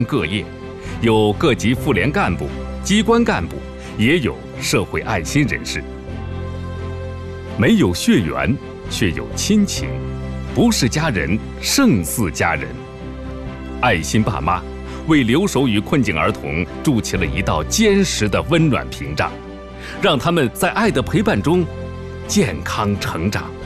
各业，有各级妇联干部、机关干部，也有社会爱心人士。没有血缘，却有亲情，不是家人胜似家人。爱心爸妈为留守与困境儿童筑起了一道坚实的温暖屏障，让他们在爱的陪伴中健康成长。